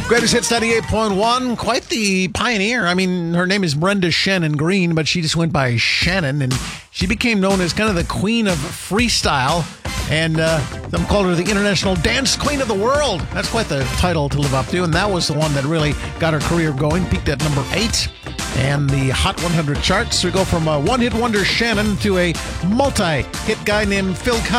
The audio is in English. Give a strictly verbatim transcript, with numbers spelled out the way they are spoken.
Greatest Hits ninety-eight point one, quite the pioneer. I mean, her name is Brenda Shannon Green, but she just went by Shannon, and she became known as kind of the queen of freestyle, and uh, some called her the International Dance Queen of the World. That's quite the title to live up to, and that was the one that really got her career going, peaked at number eight, and the Hot one hundred charts. We go from a one-hit wonder Shannon to a multi-hit guy named Phil Collins.